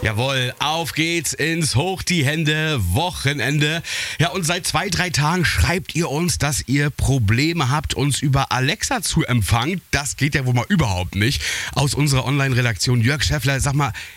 Jawohl, auf geht's ins Hoch die Hände Wochenende. Ja, und seit 2-3 Tagen schreibt ihr uns, dass ihr Probleme habt, uns über Alexa zu empfangen. Das geht ja wohl mal überhaupt nicht. Aus unserer Online-Redaktion, Jörg Schäffler, sag mal,